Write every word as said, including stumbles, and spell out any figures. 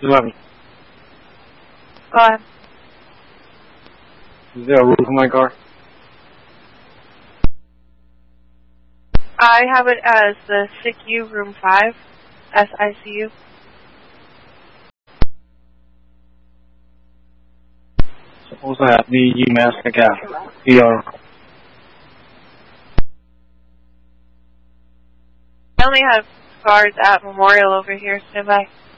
eleven. Go ahead. Is there a roof in my car? I have it as the S I C U room five, S I C U. Suppose I have the UMass Cat. V R. I only have guards at Memorial over here, stand by.